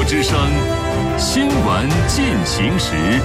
之声，新闻进行时。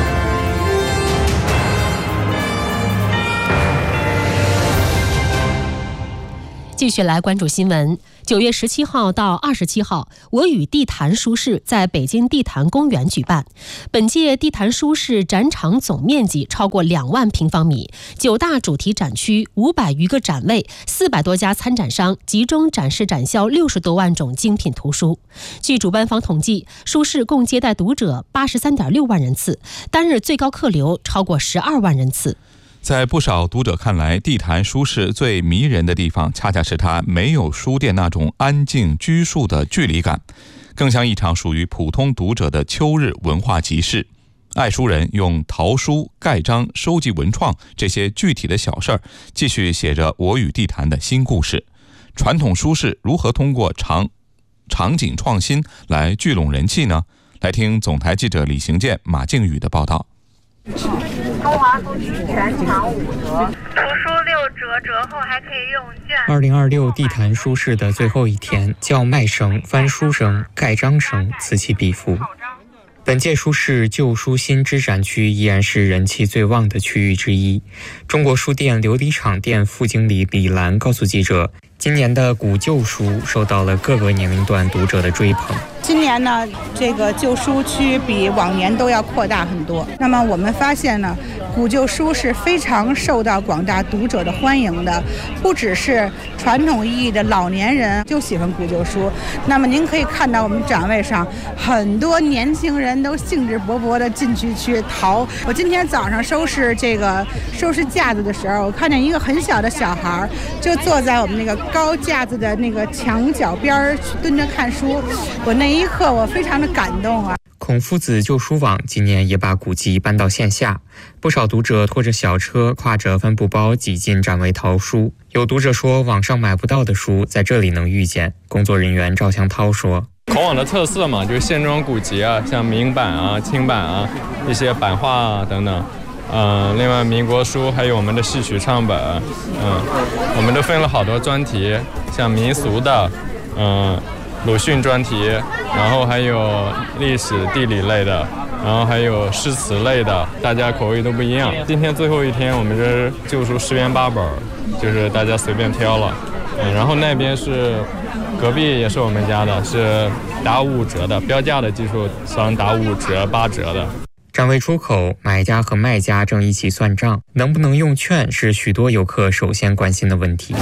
继续来关注新闻。9月17号到27号，我与地坛书市在北京地坛公园举办。本届地坛书市展场总面积超过2万平方米，9大主题展区，500余个展位，400多家参展商集中展示展销60多万种精品图书。据主办方统计，书市共接待读者83.6万人次，单日最高客流超过12万人次。 在不少读者看来，地坛书市最迷人的地方，恰恰是它没有书店那种安静拘束的距离感，更像一场属于普通读者的秋日文化集市。爱书人用淘书、盖章、收集文创这些具体的小事儿，继续写着我与地坛的新故事。传统书市如何通过场景创新来聚拢人气呢？来听总台记者李行健、马靖宇的报道。 中华书局全场5折，图书6折，折后还可以用券。 2026地坛书市的最后一天，叫卖声、翻书声、盖章声此起彼伏。本届书市旧书新知展区依然是人气最旺的区域之一。中国书店琉璃厂店副经理李兰告诉记者，今年的古旧书受到了各个年龄段读者的追捧。 今年呢，这个旧书区比往年都要扩大很多。那么我们发现呢，古旧书是非常受到广大读者的欢迎的，不只是传统意义的老年人就喜欢古旧书。那么您可以看到我们展位上很多年轻人都兴致勃勃地进去淘。我今天早上收拾架子的时候，我看见一个很小的小孩就坐在我们那个高架子的那个墙角边蹲着看书，我那一刻我非常的感动啊。 孔夫子旧书网今年也把古籍搬到线下，不少读者拖着小车，挎着帆布包挤进展位淘书。有读者说，网上买不到的书在这里能遇见。工作人员赵向涛说， 孔网的特色嘛，就是线装古籍啊，像明版啊、清版啊，一些版画啊等等。另外民国书还有我们的戏曲唱本，我们都分了好多专题，像民俗的，鲁迅专题，然后还有历史地理类的，然后还有诗词类的，大家口味都不一样。今天最后一天，我们这旧书10元8本，就是大家随便挑了。然后那边是隔壁也是我们家的，是打5折的，标价的技术商打5折、8折的。 展位出口，买家和卖家正一起算账，能不能用券是许多游客首先关心的问题。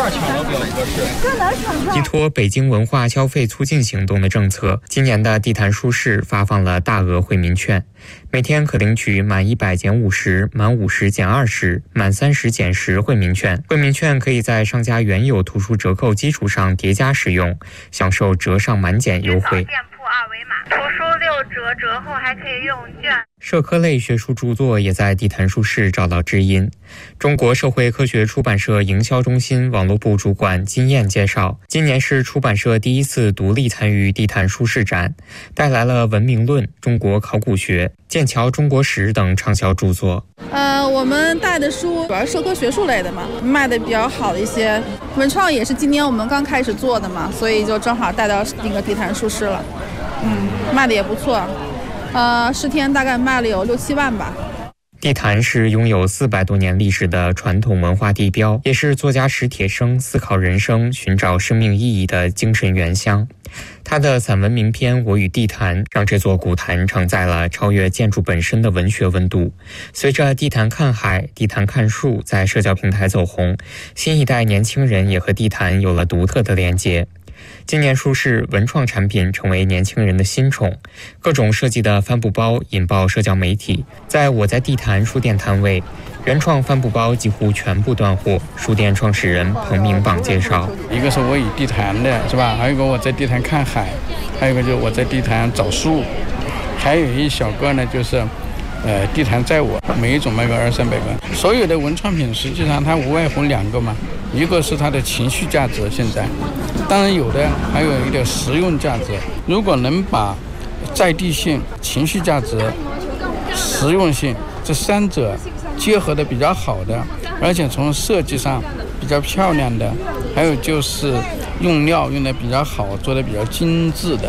依托北京文化消费促进行动的政策，今年的地坛书市发放了大额惠民券，每天可领取满100减50、满50减20、满30减10惠民券。惠民券可以在商家原有图书折扣基础上叠加使用，享受折上满减优惠。 店铺2维码，图书6折，折后还可以用券。 社科类学术著作也在地坛书市找到知音。中国社会科学出版社营销中心网络部主管金燕介绍，今年是出版社第一次独立参与地坛书市展，带来了《文明论》、中国考古学、剑桥中国史等畅销著作。 我们带的书主要是社科学术类的嘛，卖的比较好的一些。文创也是今年我们刚开始做的嘛，所以就正好带到那个地坛书市了。卖的也不错。10天大概卖了有6、7万吧。 地坛是拥有400多年历史的传统文化地标，也是作家史铁生思考人生、寻找生命意义的精神原乡。他的散文名篇《我与地坛》让这座古坛承载了超越建筑本身的文学温度。随着地坛看海、地坛看树在社交平台走红，新一代年轻人也和地坛有了独特的连结。今年书市文创产品成为年轻人的新宠，各种设计的帆布包引爆社交媒体。在我在地坛书店摊位，原创帆布包几乎全部断货。书店创始人彭明榜介绍， 一个是我与地坛的是吧，还有一个我在地坛看海，还有一个就是我在地坛找书，还有一小个呢就是地坛载我，每一种卖个200-300个。所有的文创品实际上它无外乎2个嘛，一个是它的情绪价值，现在当然有的还有一点实用价值。如果能把在地性、情绪价值、实用性这3者结合的比较好的，而且从设计上比较漂亮的，还有就是用料用的比较好，做的比较精致的，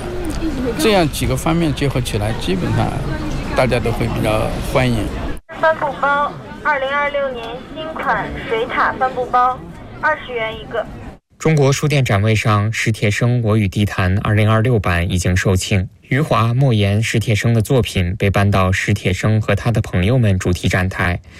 这样几个方面结合起来，基本上大家都会比较欢迎。 帆布包，2026年新款水獭帆布包，20元一个。 中国书店展位上，史铁生《我与地坛》2026版已经售罄。余华、莫言、史铁生的作品被搬到史铁生和他的朋友们主题展台，